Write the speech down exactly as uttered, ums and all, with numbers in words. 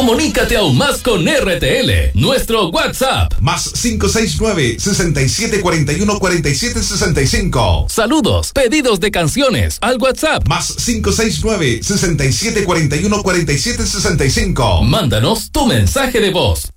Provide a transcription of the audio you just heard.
Comunícate aún más con R T L. Nuestro WhatsApp. Más cinco seis nueve, sesenta y siete cuarenta y uno cuarenta y siete sesenta y cinco. Saludos, pedidos de canciones al WhatsApp. Más cinco seis nueve, sesenta y siete cuarenta y uno cuarenta y siete sesenta y cinco. Mándanos tu mensaje de voz.